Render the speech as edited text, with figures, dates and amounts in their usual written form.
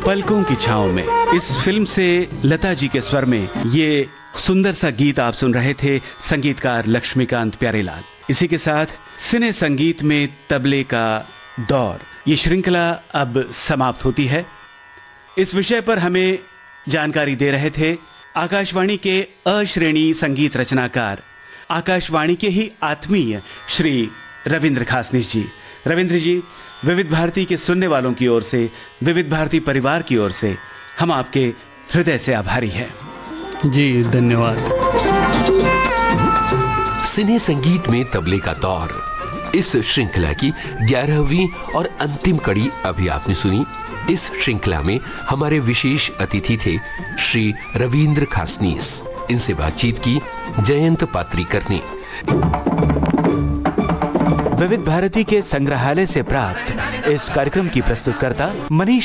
पलकों की छांव में। इस फिल्म से लता जी के स्वर में ये सुंदर सा गीत आप सुन रहे थे, संगीतकार लक्ष्मीकांत प्यारेलाल। इसी के साथ सिने संगीत में तबले का दौर, ये श्रृंखला अब समाप्त होती है। इस विषय पर हमें जानकारी दे रहे थे आकाशवाणी के अश्रेणी संगीत रचनाकार, आकाशवाणी के ही आत्मीय श्री रविंद्र खासनीस जी। रविंद्र जी, विविध भारती के सुनने वालों की ओर से, विविध भारती परिवार की ओर से हम आपके हृदय से आभारी हैं। जी धन्यवाद। सिने संगीत में तबले का दौर, इस श्रृंखला की 11वीं और अंतिम कड़ी अभी आपने सुनी। इस श्रृंखला में हमारे विशेष अतिथि थे श्री रविंद्र खासनीस। इनसे बातचीत की जयंत पात्रीकर ने। विविध भारती के संग्रहालय से प्राप्त इस कार्यक्रम की प्रस्तुतकर्ता मनीष